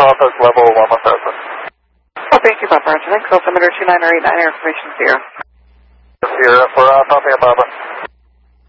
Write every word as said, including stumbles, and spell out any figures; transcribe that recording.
office, level one one thousand. Oh, thank you, Papa Argentine. Altimeter two nine eight nine, information zero. Zero for uh, Papa Papa.